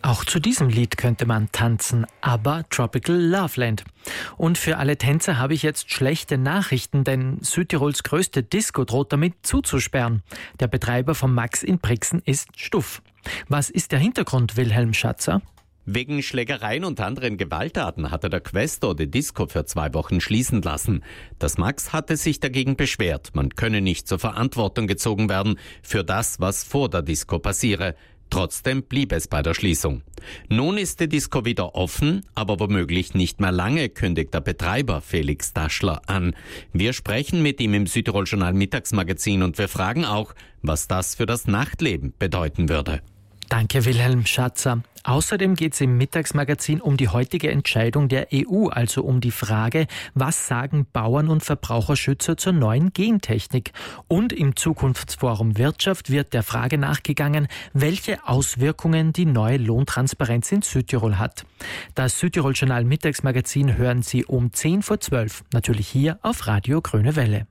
Auch zu diesem Lied könnte man tanzen, aber Tropical Loveland. Und für alle Tänzer habe ich jetzt schlechte Nachrichten, denn Südtirols größte Disco droht damit zuzusperren. Der Betreiber vom Max in Brixen ist Stuff. Was ist der Hintergrund, Wilhelm Schatzer? Wegen Schlägereien und anderen Gewalttaten hatte der Quästor die Disco für 2 Wochen schließen lassen. Das Max hatte sich dagegen beschwert, man könne nicht zur Verantwortung gezogen werden für das, was vor der Disco passiere. Trotzdem blieb es bei der Schließung. Nun ist die Disco wieder offen, aber womöglich nicht mehr lange, kündigt der Betreiber Felix Daschler an. Wir sprechen mit ihm im Südtirol-Journal Mittagsmagazin und wir fragen auch, was das für das Nachtleben bedeuten würde. Danke, Wilhelm Schatzer. Außerdem geht es im Mittagsmagazin um die heutige Entscheidung der EU, also um die Frage, was sagen Bauern und Verbraucherschützer zur neuen Gentechnik. Und im Zukunftsforum Wirtschaft wird der Frage nachgegangen, welche Auswirkungen die neue Lohntransparenz in Südtirol hat. Das Südtirol-Journal Mittagsmagazin hören Sie um 10:10, natürlich hier auf Radio Grüne Welle.